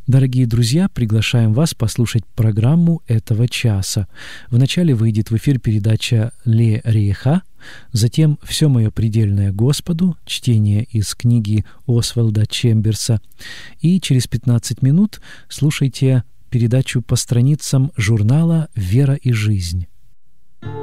Дорогие друзья, приглашаем вас послушать программу этого часа. Вначале выйдет в эфир передача «Ле Риеха», затем «Все мое предельное Господу», чтение из книги Освальда Чемберса, и через 15 минут слушайте передачу по страницам журнала «Вера и жизнь».